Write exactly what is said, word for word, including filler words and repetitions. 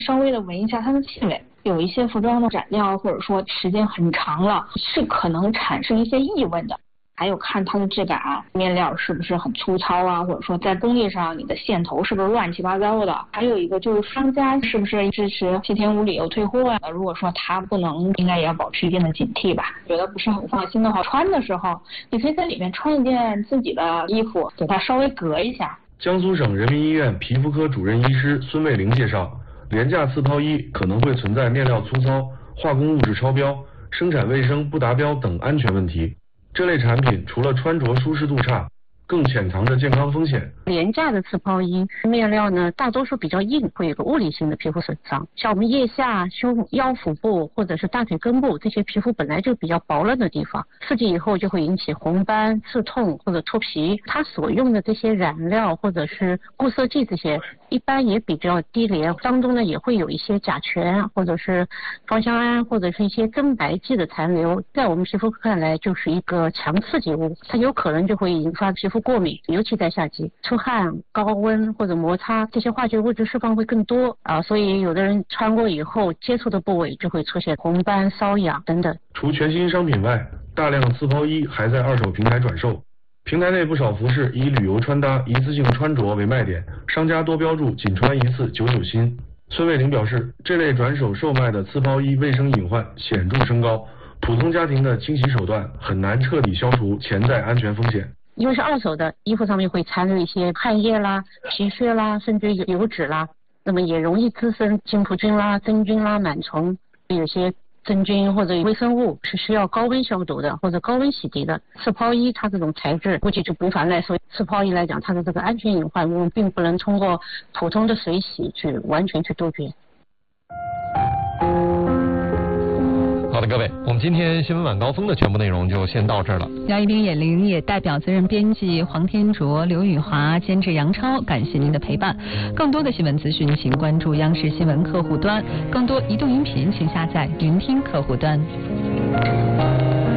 稍微的闻一下它的气味。有一些服装的染料或者说时间很长了，是可能产生一些异味的。还有看它的质感，面料是不是很粗糙啊，或者说在工艺上你的线头是不是乱七八糟的。还有一个就是商家是不是支持七天无理由退货啊？如果说他不能，应该也要保持一定的警惕吧。觉得不是很放心的话，穿的时候你可以在里面穿一件自己的衣服，给它稍微隔一下。 江苏省人民医院皮肤科主任医师孙卫玲介绍，廉价刺抛衣可能会存在面料粗糙、化工物质超标、生产卫生不达标等安全问题。这类产品除了穿着舒适度差，更潜藏着健康风险。 廉价的刺抛衣面料呢，大多数比较硬，会有个物理性的皮肤损伤。像我们腋下、胸腰腹部或者是大腿根部这些皮肤本来就比较薄嫩的地方，刺激以后就会引起红斑、刺痛或者脱皮。它所用的这些染料或者是固色剂这些，一般也比较低廉，当中呢也会有一些甲醛或者是芳香胺或者是一些增白剂的残留，在我们皮肤看来就是一个强刺激物，它有可能就会引发皮肤过敏，尤其在夏季，出汗、高温或者摩擦，这些化学物质释放会更多啊，所以有的人穿过以后接触的部位就会出现红斑、瘙痒等等。 除全新商品外，大量刺抛衣还在二手平台转售。平台内不少服饰以旅游穿搭、一次性穿着为卖点，商家多标注仅穿一次九九新。孙卫玲表示，这类转手售卖的刺抛衣卫生隐患显著升高，普通家庭的清洗手段很难彻底消除潜在安全风险。 因为是二手的，衣服上面会残留一些汗液啦、皮屑啦，甚至油脂啦，那么也容易滋生金葡菌啦、真菌啦、螨虫，有些真菌或者微生物是需要高温消毒的或者高温洗涤的。刺抛衣它这种材质估计就无法耐受，刺抛衣来讲，它的这个安全隐患我们并不能通过普通的水洗去完全去杜绝。 好的，各位，我们今天新闻晚高峰的全部内容就先到这儿了。 姚一冰、眼玲也代表责任编辑黄天卓、刘宇华、监制杨超，感谢您的陪伴。更多的新闻资讯，请关注央视新闻客户端；更多移动音频，请下载云听客户端。